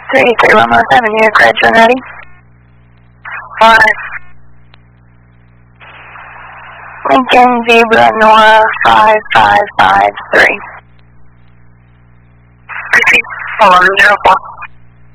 33117, you're correct, you're ready? 5. Lincoln Zebra Nora 5553. Repeat, 1104.